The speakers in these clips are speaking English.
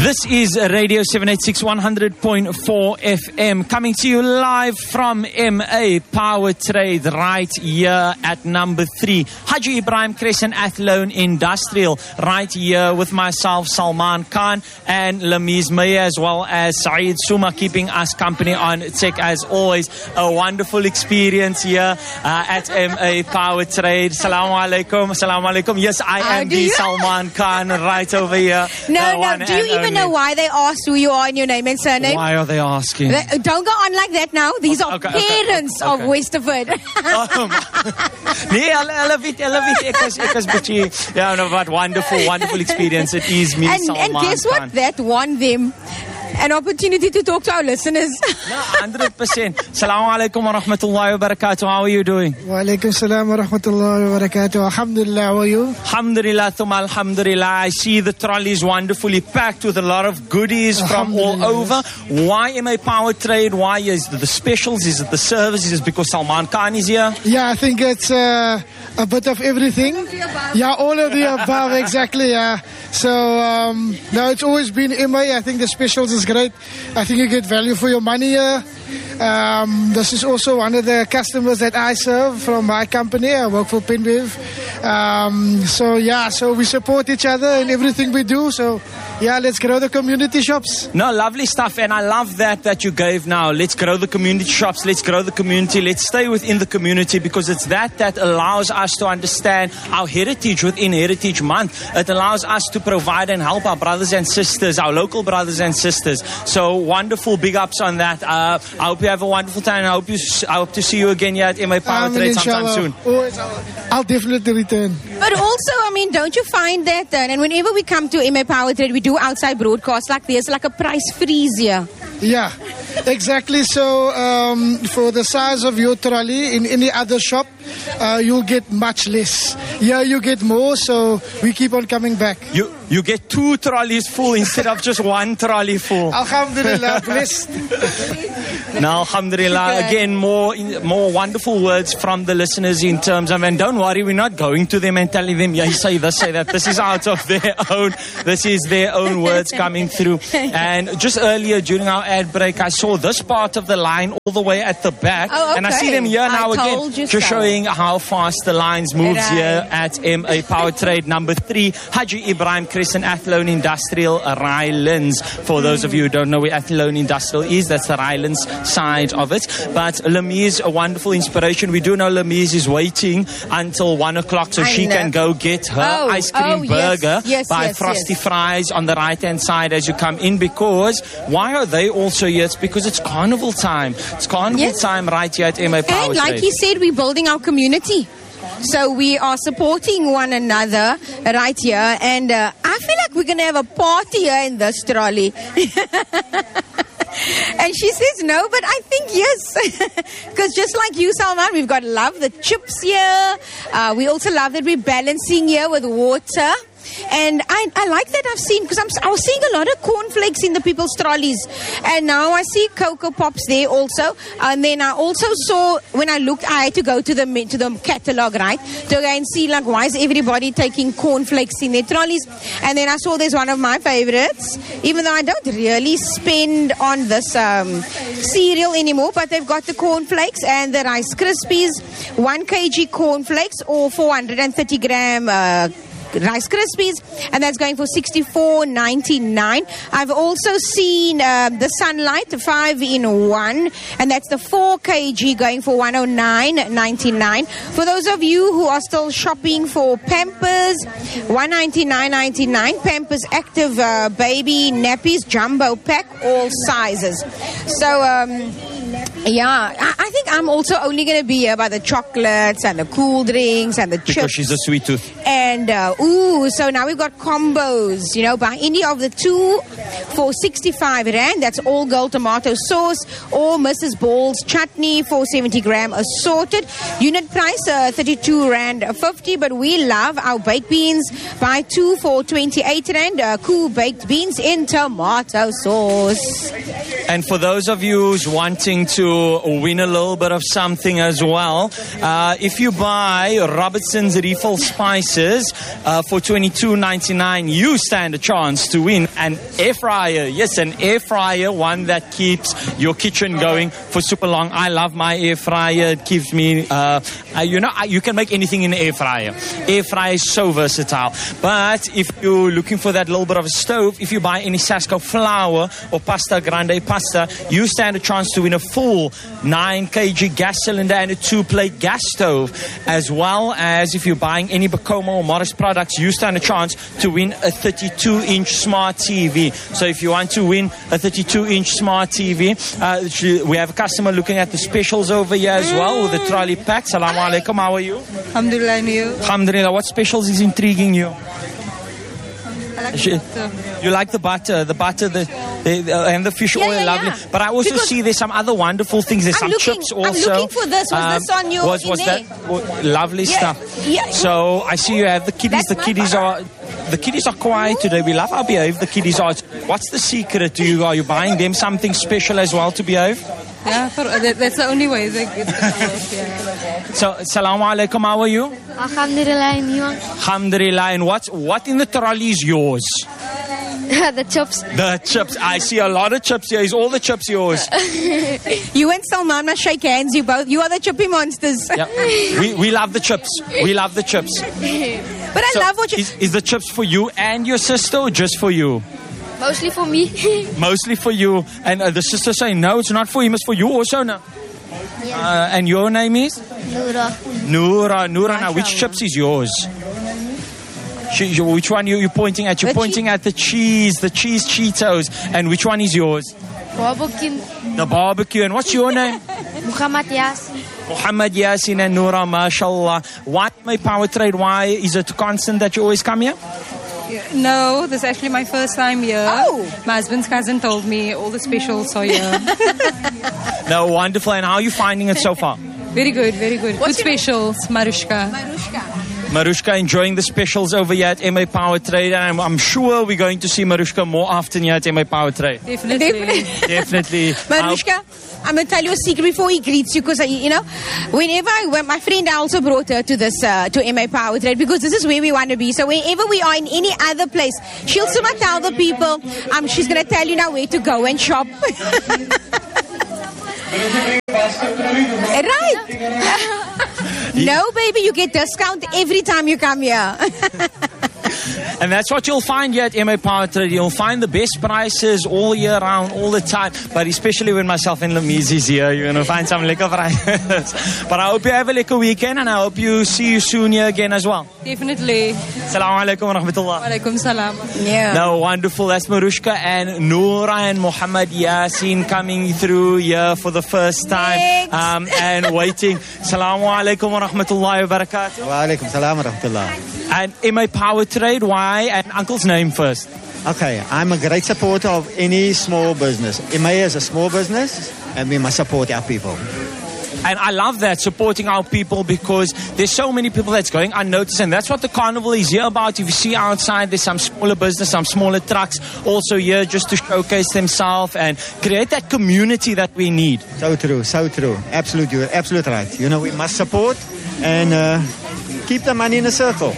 This is Radio 786 100.4 FM, coming to you live from MA Power Trade right here at number 3. Haji Ibrahim Crescent Athlone Industrial right here with myself, Salman Khan, and Lamise Meyer, as well as Saeed Suma, keeping us company on tech as always. A wonderful experience here at MA Power Trade. Assalamu alaikum. Assalamu alaikum. Yes, I am the Salman Khan right over here. No, do you even know why they asked who you are and your name and surname? Why are they asking? Don't go on like that now. These are parents of Westerford. Nee, hulle weet ek is bietjie, ja, no, but wonderful experience. It is me, Salman And guess what? Khan. That won them an opportunity to talk to our listeners. No, 100%. Assalamu alaikum wa rahmatullahi wa barakatuh. How are you doing? Wa alaikum salam wa rahmatullahi wa barakatuh. Alhamdulillah, how are you? Alhamdulillah, thumma alhamdulillah. I see the trolleys wonderfully packed with a lot of goodies from all over. Why MA Power Trade? Why is it the specials? Is it the service? Is it because Salman Khan is here? Yeah, I think it's a bit of everything. Yeah, all of the above, exactly, yeah. So, no, it's always been MA. I think the specials is great. I think you get value for your money here. This is also one of the customers that I serve from my company. I work for Pinwave. So we support each other in everything we do. So, yeah, let's grow the community shops. No, lovely stuff, and I love that you gave now. Let's grow the community shops, let's grow the community, let's stay within the community, because it's that allows us to understand our heritage within Heritage Month. It allows us to provide and help our brothers and sisters, our local brothers and sisters. So wonderful, big ups on that. I hope you have a wonderful time. I hope to see you again here at MA Power Trade sometime soon. Always, I'll definitely return. But also, I mean, don't you find that, and whenever we come to MA Power Trade, we do outside broadcasts like this, like a price freeze here. Yeah, exactly. So for the size of your trolley in any other shop, you'll get much less. Yeah, you get more, so we keep on coming back. You get 2 trolleys full instead of just 1 trolley full. Alhamdulillah, blessed. Now, alhamdulillah, again, more wonderful words from the listeners in terms of, and don't worry, we're not going to them and telling them, yeah, say this, say that. This is out of their own words coming through. And just earlier during our ad break, I saw this part of the line all the way at the back. Oh, okay. And I see them here now again, just showing how fast the lines moves here at MA Power Trade number 3, Haji Ibrahim Crescent Athlone Industrial, Rylands. For those of you who don't know where Athlone Industrial is, that's the Rylands side of it. But Lamise, a wonderful inspiration. We do know Lamise is waiting until 1 o'clock so she can go get her ice cream burger by Frosty Fries on the right hand side as you come in. Because why are they also here? It's because it's carnival time. It's carnival time right here at MA Power And like Trade. he said, we're building our community. So we are supporting one another right here. And I feel like we're going to have a party here in this trolley. And she says no, but I think yes. Because just like you, Salman, we've got the chips here. We also love that we're balancing here with water. And I like that I've seen, because I was seeing a lot of cornflakes in the people's trolleys. And now I see Cocoa Pops there also. And then I also saw, when I looked, I had to go to the catalogue, right? To go and see, like, why is everybody taking cornflakes in their trolleys? And then I saw there's one of my favorites, even though I don't really spend on this cereal anymore. But they've got the cornflakes and the Rice Krispies, 1 kg cornflakes or 430 gram Rice Krispies, and that's going for $64.99. I've also seen the Sunlight 5-in-1, and that's the 4 kg going for $109.99. For those of you who are still shopping for Pampers, $199.99. Pampers Active Baby Nappies Jumbo Pack, all sizes. So yeah, I think I'm also only going to be here by the chocolates and the cool drinks and the chips. Because she's a sweet tooth. And, so now we've got combos, buy any of the 2 for 65 Rand. That's all gold tomato sauce or Mrs. Ball's chutney for 70 gram assorted. Unit price, 32 Rand 50, but we love our baked beans. Buy 2 for 28 Rand, cool baked beans in tomato sauce. And for those of you who's wanting to win a little bit of something as well, if you buy Robertson's refill spices for $22.99, you stand a chance to win an air fryer fryer. Yes, an air fryer, one that keeps your kitchen going for super long. I love my air fryer. It keeps me, you can make anything in an air fryer. Air fryer is so versatile. But if you're looking for that little bit of a stove, if you buy any Sasco flour or pasta grande pasta, you stand a chance to win a full 9 kg gas cylinder and a 2-plate gas stove. As well as if you're buying any Bacoma or Morris products, you stand a chance to win a 32-inch smart TV. So if you want to win a 32-inch smart TV, we have a customer looking at the specials over here as well with the trolley pack. Assalamu alaikum, how are you? Alhamdulillah, and you? Alhamdulillah. What specials is intriguing you? You like the butter, and the fish oil, lovely. Yeah. But I also see there's some other wonderful things. There's some chips also. I'm looking for this. Was this on your? Was that lovely stuff? Yeah. So I see you have the kiddies. The kiddies are quiet today. We love how behaved the kiddies are. What's the secret to you? Are you buying them something special as well to behave? Yeah, that's the only way they get the So, Assalamu alaikum, how are you? Alhamdulillah, and you? Alhamdulillah, and what in the trolley is yours? The chips. The chips. I see a lot of chips here. Is all the chips yours? You and Salman must shake hands. You are the chippy monsters. Yeah. We love the chips. We love the chips. But I love what you... Is the chips for you and your sister or just for you? Mostly for me. Mostly for you. And the sister saying, no, it's not for him, it's for you also now. Yeah. And your name is? Noora. Noora, now which chips is yours? Which one you're pointing at? You're pointing at the cheese Cheetos. And which one is yours? Barbecue. The barbecue. And what's your name? Muhammad Yasin. Muhammad Yasin and Noora, mashallah. Why my power trade? Why is it constant that you always come here? No, this is actually my first time here. Oh. My husband's cousin told me all the specials are here. No, wonderful. And how are you finding it so far? Very good, very good. Good specials, Marushka. Marushka enjoying the specials over here at MA Power Trade, and I'm sure we're going to see Marushka more often here at MA Power Trade. Definitely. Marushka, I'm going to tell you a secret before he greets you, because, whenever I went, my friend also brought her to this, to MA Power Trade, because this is where we want to be. So wherever we are in any other place, she'll somehow tell the people, she's going to tell you now where to go and shop. Right. No, baby, you get discount every time you come here. And that's what you'll find here at MA Power Trade. You'll find the best prices all year round, all the time. But especially when myself and Lamiz is here, you're going to find some lekker prices. But I hope you have a lekker weekend, and I hope you see you soon here again as well. Definitely. Assalamu alaikum wa rahmatullah. Wa alaikum salam. Yeah. No, wonderful. That's Marushka and Noora and Muhammad Yasin coming through here for the first time. And waiting. Assalamu alaikum wa rahmatullahi wa barakatuh. Wa alaikum salam wa rahmatullah. And MA Power Trade, why? And Uncle's name first. Okay, I'm a great supporter of any small business. MA is a small business, and we must support our people. And I love that, supporting our people, because there's so many people that's going unnoticed, and that's what the carnival is here about. If you see outside, there's some smaller business, some smaller trucks also here just to showcase themselves and create that community that we need. So true. Absolutely, you're absolutely right. We must support and keep the money in a circle.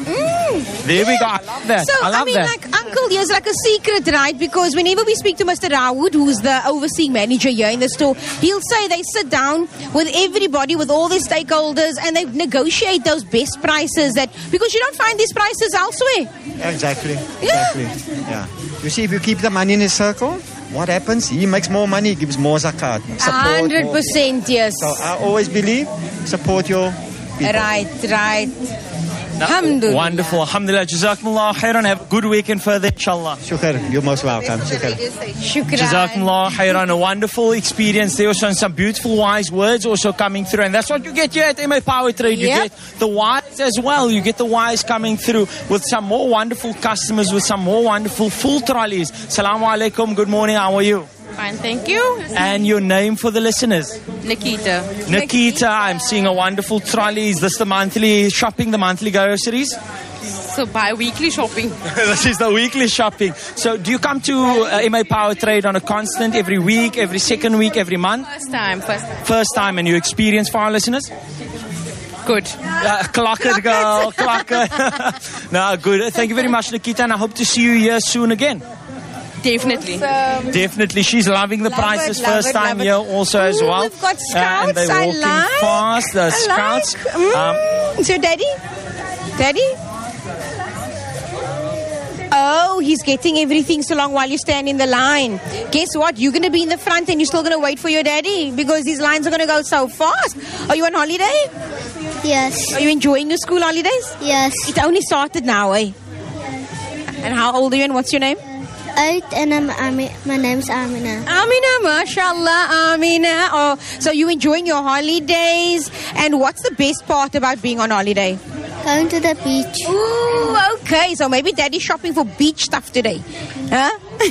There we go. I love that. So, Uncle, here's like a secret, right? Because whenever we speak to Mr. Rawood, who's the overseeing manager here in the store, he'll say they sit down with everybody, with all their stakeholders, and they negotiate those best prices, because you don't find these prices elsewhere. Exactly. Yeah. You see, if you keep the money in a circle, what happens? He makes more money, he gives more zakat. 100%, yes. So I always believe, support your people. Right. Alhamdulillah. Wonderful. Alhamdulillah. Jazakumullah khairan. Have a good weekend further, inshallah. Shukr. You're most welcome. Shukr. Jazakumullah khairan. A wonderful experience. There also some beautiful wise words also coming through. And that's what you get here at MA Power Trade. You get the wise as well. You get the wise coming through with some more wonderful customers, with some more wonderful full trolleys. Assalamu alaikum. Good morning. How are you? Fine, thank you. And your name for the listeners? Nikita. I'm seeing a wonderful trolley. Is this the monthly shopping, the monthly groceries? So bi-weekly shopping. This is the weekly shopping. So do you come to MA Power Trade on a constant, every week, every second week, every month? First time. And your experience for our listeners? Good. Clock it, girl. Clock it. No, good. Thank you very much, Nikita. And I hope to see you here soon again. Definitely. Definitely. She's loving the prices. First time here also as well. We've got scouts. And they're walking fast. The scouts. So, Daddy? Oh, he's getting everything so long while you stand in the line. Guess what? You're going to be in the front and you're still going to wait for your daddy because these lines are going to go so fast. Are you on holiday? Yes. Are you enjoying your school holidays? Yes. It only started now, eh? And how old are you and what's your name? 8 and my name's Amina. Amina, mashallah, Amina. Oh, so you enjoying your holidays? And what's the best part about being on holiday? Going to the beach. Ooh, okay. So maybe daddy's shopping for beach stuff today. Huh?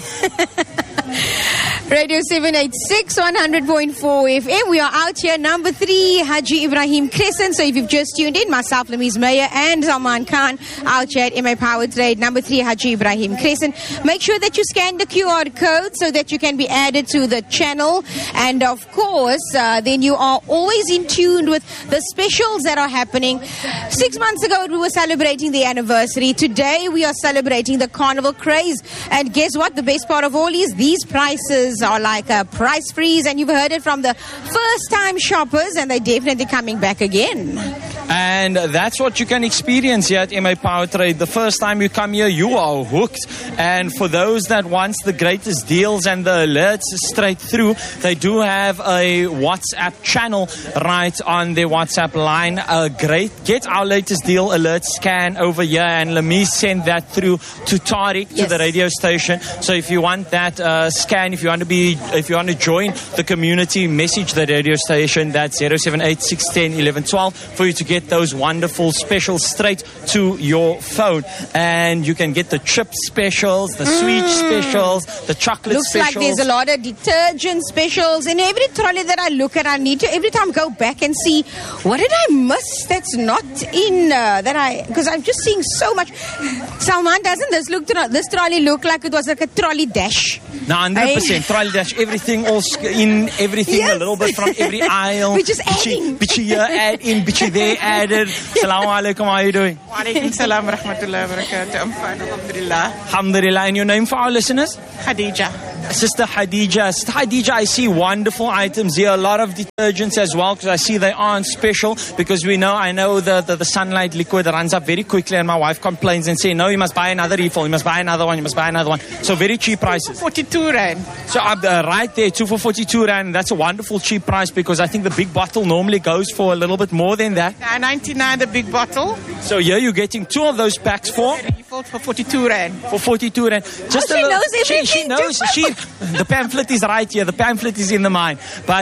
Radio 786, 100.4 FM. We are out here, number 3, Haji Ibrahim Crescent. So if you've just tuned in, myself, Lamiz Meyer, and Salman Khan, out here at MA Power Trade, number 3, Haji Ibrahim Crescent. Make sure that you scan the QR code so that you can be added to the channel. And of course, then you are always in tune with the specials that are happening. 6 months ago, we were celebrating the anniversary. Today, we are celebrating the carnival craze. And guess what? The best part of all is these prices are like a price freeze, and you've heard it from the first-time shoppers, and they're definitely coming back again. And that's what you can experience here at MA Power Trade. The first time you come here, you are hooked. And for those that want the greatest deals and the alerts straight through, they do have a WhatsApp channel right on their WhatsApp line. Great. Get our latest deal alert scan over here, and let me send that through to Tariq, to the radio station. So if you want that scan, if you want to join the community, message the radio station. That's 078 610 1112 for you to get those wonderful specials straight to your phone. And you can get the chip specials, the sweet specials, the chocolate Looks specials. like there's a lot of detergent specials. And every trolley that I look at, I need to every time go back and see, what did I miss that's not in because I'm just seeing so much. Salman, doesn't this trolley look like it was like a trolley dash? No, 100%. Trolley dash, everything, everything, a little bit from every aisle. We're just adding. Bitchy here, add in, bitchy there, added. Assalamu alaikum, how are you doing? Wa alaikum salam wa rahmatullahi wa barakatuh. I'm fine, alhamdulillah. Alhamdulillah. And your name for our listeners? Khadija. Sister Khadija. Sister Khadija, I see wonderful items here. A lot of detergents as well, because I see they aren't special. Because I know the sunlight liquid runs up very quickly, and my wife complains and says, no, you must buy another refill, you must buy another one, you must buy another one. So very cheap prices. 42 Rand. So right there, 2 for 42 Rand. That's a wonderful cheap price, because I think the big bottle normally goes for a little bit more than that. 9.99 the big bottle. So here you're getting 2 of those packs for? For 42 Rand. For 42 Rand. Just she knows everything. She knows. The pamphlet is right here. The pamphlet is in the mind. But